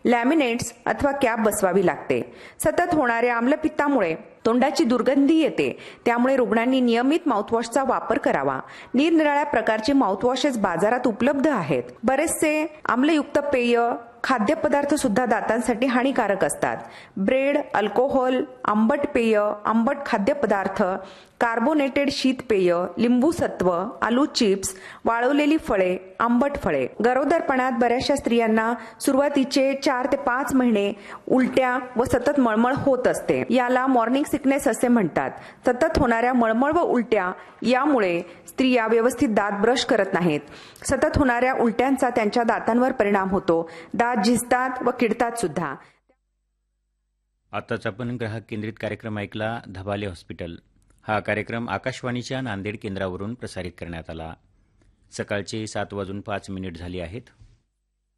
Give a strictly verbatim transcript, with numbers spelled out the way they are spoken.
Laminates अथवा cap बसवावी लागते. सतत होणाऱ्या आम्लपित्तामुळे तोंडाची दुर्गंधी येते, त्यामुळे रुग्णांनी नियमित माउथवॉशचा वापर करावा. निरनिराळ्या प्रकारचे माउथवॉशेस बाजारात उपलब्ध आहेत. बरेचसे आम्लयुक्त पेय, खाद्यपदार्थ सुद्धा दातांसाठी हानिकारक असतात. ब्रेड, अल्कोहोल, आंबट पेय, आंबट खाद्यपदार्थ, कार्बोनेटेड शीतपेय, लिंबू सत्व, आलू चिप्स, वाळवलेली फळे, आंबट फळे. गरोदरपणात बऱ्याचशा स्त्रियांना सुरुवातीचे चार ते पाच महिने उलट्या व सतत मळमळ होत असते. याला मॉर्निंग सिकनेस असे म्हणतात. सतत होणाऱ्या मळमळ व उलट्या यामुळे स्त्रिया व्यवस्थित दात ब्रश करत नाहीत. सतत होणाऱ्या उलट्यांचा त्यांच्या दातांवर परिणाम होतो. दात झिजतात व किडतात सुद्धा. आताच आपण ग्राहक केंद्रित कार्यक्रम ऐकला धबाले हॉस्पिटल. हा कार्यक्रम आकाशवाणीच्या नांदेड केंद्रावरून प्रसारित करण्यात आला. सकाळचे सात वाजून पाच मिनिट झाली आहेत.